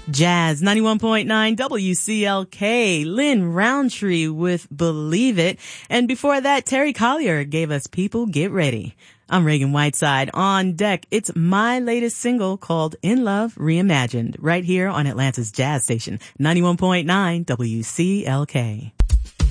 Jazz 91.9 WCLK, Lynn Roundtree with Believe It. And before that, Terry Collier gave us People Get Ready. I'm Reagan Whiteside. On deck, it's my latest single called In Love Reimagined, right here on Atlanta's Jazz Station, 91.9 WCLK.